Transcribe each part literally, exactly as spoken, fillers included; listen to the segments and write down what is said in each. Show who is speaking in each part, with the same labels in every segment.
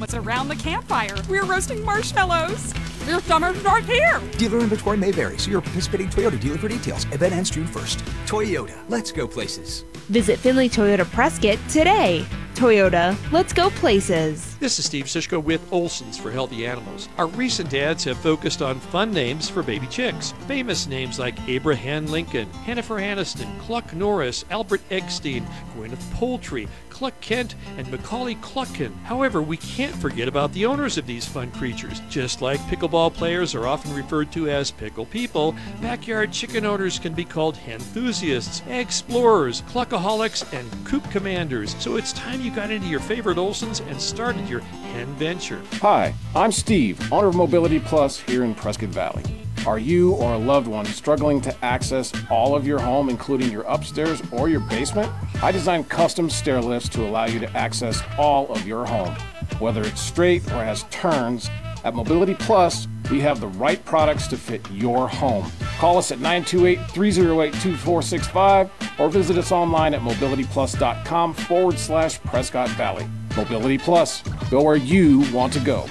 Speaker 1: was around the campfire. We were roasting marshmallows. Your summer's not here.
Speaker 2: Dealer inventory may vary. See your participating Toyota dealer for details. Event ends June first. Toyota, let's go places.
Speaker 3: Visit Finley Toyota Prescott today. Toyota, let's go places.
Speaker 4: This is Steve Sishko with Olson's for Healthy Animals. Our recent ads have focused on fun names for baby chicks. Famous names like Abraham Lincoln, Jennifer Aniston, Cluck Norris, Albert Eggstein, Gwyneth Paltrow, Cluck Kent, and Macaulay Cluckin. However, we can't forget about the owners of these fun creatures. Just like pickleball players are often referred to as pickle people, backyard chicken owners can be called hen-thusiasts, explorers, cluckaholics, and coop commanders. So it's time you got into your favorite Olson's and started your hen venture.
Speaker 5: Hi, I'm Steve, owner of Mobility Plus here in Prescott Valley. Are you or a loved one struggling to access all of your home, including your upstairs or your basement? I designed custom stair lifts to allow you to access all of your home. Whether it's straight or has turns, at Mobility Plus, we have the right products to fit your home. Call us at nine two eight, three oh eight, two four six five or visit us online at mobilityplus.com forward slash Prescott Valley. Mobility Plus, go where you want to go.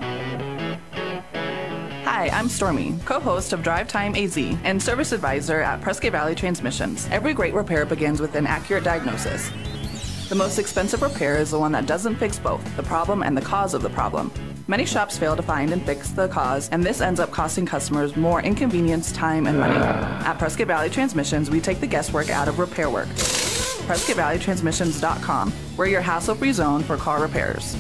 Speaker 6: Hi, I'm Stormy, co-host of Drive Time A Z and service advisor at Prescott Valley Transmissions. Every great repair begins with an accurate diagnosis. The most expensive repair is the one that doesn't fix both the problem and the cause of the problem. Many shops fail to find and fix the cause, and this ends up costing customers more inconvenience, time, and money. At Prescott Valley Transmissions, we take the guesswork out of repair work. Prescott Valley Transmissions dot com. We're your hassle-free zone for car repairs.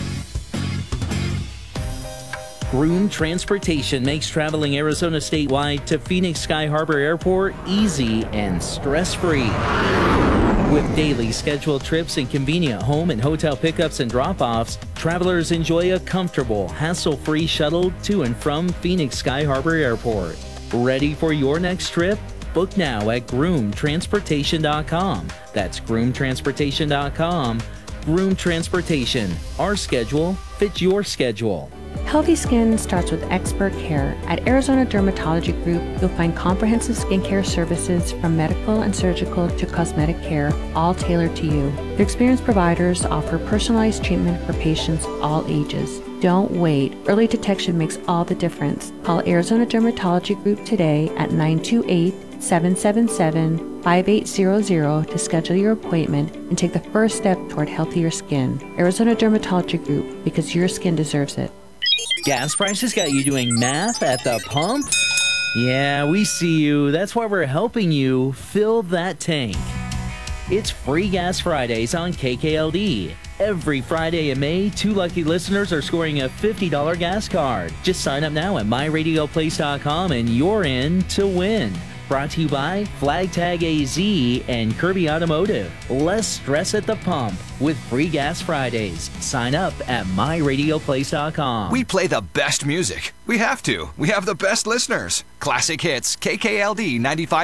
Speaker 7: Groom Transportation makes traveling Arizona statewide to Phoenix Sky Harbor Airport easy and stress-free. With daily scheduled trips and convenient home and hotel pickups and drop-offs, travelers enjoy a comfortable, hassle-free shuttle to and from Phoenix Sky Harbor Airport. Ready for your next trip? Book now at groom transportation dot com. That's groom transportation dot com. Groom Transportation. Our schedule fits your schedule.
Speaker 8: Healthy skin starts with expert care. At Arizona Dermatology Group, you'll find comprehensive skincare services from medical and surgical to cosmetic care, all tailored to you. Their experienced providers offer personalized treatment for patients all ages. Don't wait. Early detection makes all the difference. Call Arizona Dermatology Group today at nine two eight, seven seven seven, five eight zero zero to schedule your appointment and take the first step toward healthier skin. Arizona Dermatology Group, because your skin deserves it.
Speaker 7: Gas prices got you doing math at the pump? Yeah, we see you. That's why we're helping you fill that tank. It's Free Gas Fridays on K K L D. Every Friday in May, two lucky listeners are scoring a fifty dollars gas card. Just sign up now at my radio place dot com and you're in to win. Brought to you by Flag Tag A Z and Kirby Automotive. Less stress at the pump with Free Gas Fridays. Sign up at my radio place dot com.
Speaker 9: We play the best music. We have to. We have the best listeners. Classic hits, K K L D ninety-five.